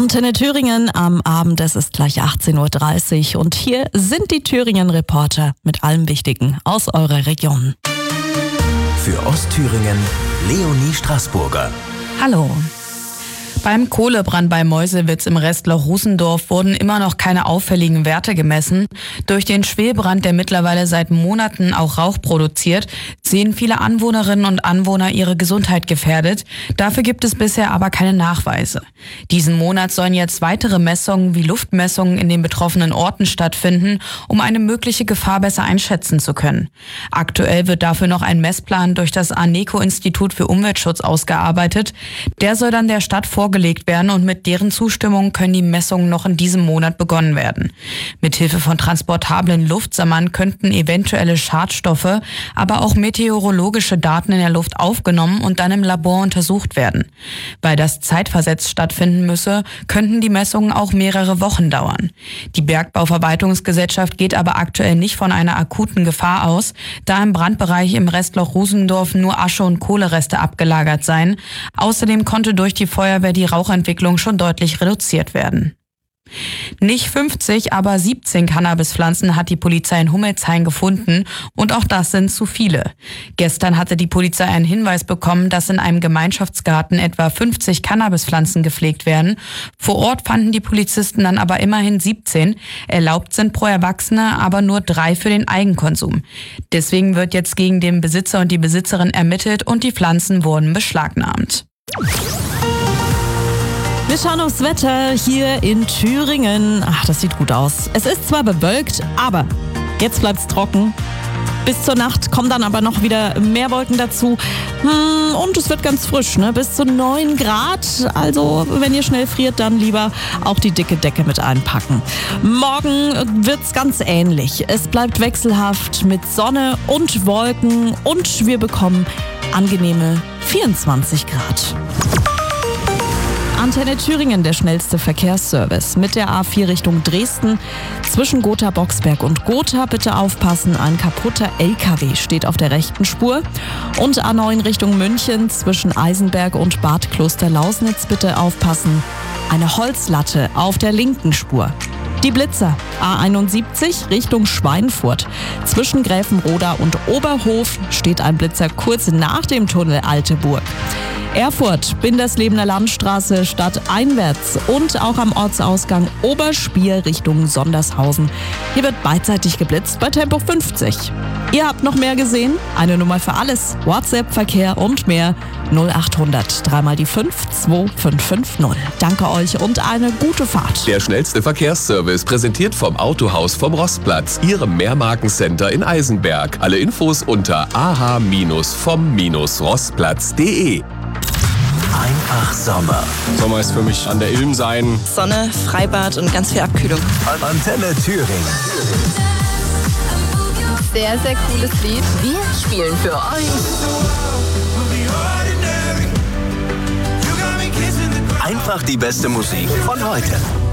Antenne Thüringen am Abend, es ist gleich 18.30 Uhr und hier sind die Thüringen-Reporter mit allem Wichtigen aus eurer Region. Für Ostthüringen Leonie Straßburger. Hallo. Beim Kohlebrand bei Meuselwitz im Restloch Rusendorf wurden immer noch keine auffälligen Werte gemessen. Durch den Schwelbrand, der mittlerweile seit Monaten auch Rauch produziert, sehen viele Anwohnerinnen und Anwohner ihre Gesundheit gefährdet. Dafür gibt es bisher aber keine Nachweise. Diesen Monat sollen jetzt weitere Messungen wie Luftmessungen in den betroffenen Orten stattfinden, um eine mögliche Gefahr besser einschätzen zu können. Aktuell wird dafür noch ein Messplan durch das ANECO-Institut für Umweltschutz ausgearbeitet. Der soll dann der Stadt vorgelegt werden und mit deren Zustimmung können die Messungen noch in diesem Monat begonnen werden. Mithilfe von transportablen Luftsammern könnten eventuelle Schadstoffe, aber auch meteorologische Daten in der Luft aufgenommen und dann im Labor untersucht werden. Weil das zeitversetzt stattfinden müsse, könnten die Messungen auch mehrere Wochen dauern. Die Bergbauverwaltungsgesellschaft geht aber aktuell nicht von einer akuten Gefahr aus, da im Brandbereich im Restloch Rusendorf nur Asche- und Kohlereste abgelagert seien. Außerdem konnte durch die Feuerwehr die Rauchentwicklung schon deutlich reduziert werden. Nicht 50, aber 17 Cannabispflanzen hat die Polizei in Hummelshain gefunden und auch das sind zu viele. Gestern hatte die Polizei einen Hinweis bekommen, dass in einem Gemeinschaftsgarten etwa 50 Cannabispflanzen gepflegt werden. Vor Ort fanden die Polizisten dann aber immerhin 17. Erlaubt sind pro Erwachsene aber nur 3 für den Eigenkonsum. Deswegen wird jetzt gegen den Besitzer und die Besitzerin ermittelt und die Pflanzen wurden beschlagnahmt. Wir schauen aufs Wetter hier in Thüringen. Ach, das sieht gut aus. Es ist zwar bewölkt, aber jetzt bleibt's trocken. Bis zur Nacht kommen dann aber noch wieder mehr Wolken dazu. Und es wird ganz frisch, ne? Bis zu 9 Grad. Also, wenn ihr schnell friert, dann lieber auch die dicke Decke mit einpacken. Morgen wird's ganz ähnlich. Es bleibt wechselhaft mit Sonne und Wolken und wir bekommen angenehme 24 Grad. Antenne Thüringen, der schnellste Verkehrsservice mit der A4 Richtung Dresden. Zwischen Gotha-Boxberg und Gotha bitte aufpassen, ein kaputter LKW steht auf der rechten Spur. Und A9 Richtung München zwischen Eisenberg und Bad Klosterlausnitz bitte aufpassen, eine Holzlatte auf der linken Spur. Die Blitzer, A71 Richtung Schweinfurt. Zwischen Gräfenroda und Oberhof steht ein Blitzer kurz nach dem Tunnel Alteburg. Erfurt, Binderslebener Landstraße stadteinwärts und auch am Ortsausgang Oberspier Richtung Sondershausen. Hier wird beidseitig geblitzt bei Tempo 50. Ihr habt noch mehr gesehen? Eine Nummer für alles. WhatsApp, Verkehr und mehr. 0800 3 mal die 5 2550. Danke euch und eine gute Fahrt. Der schnellste Verkehrsservice präsentiert vom Autohaus vom Rostplatz, Ihrem Mehrmarkencenter in Eisenberg. Alle Infos unter ah-vom-rostplatz.de. Einfach Sommer. Sommer ist für mich an der Ilm sein. Sonne, Freibad und ganz viel Abkühlung. Antenne Thüringen. Sehr, sehr cooles Lied. Wir spielen für euch einfach die beste Musik von heute.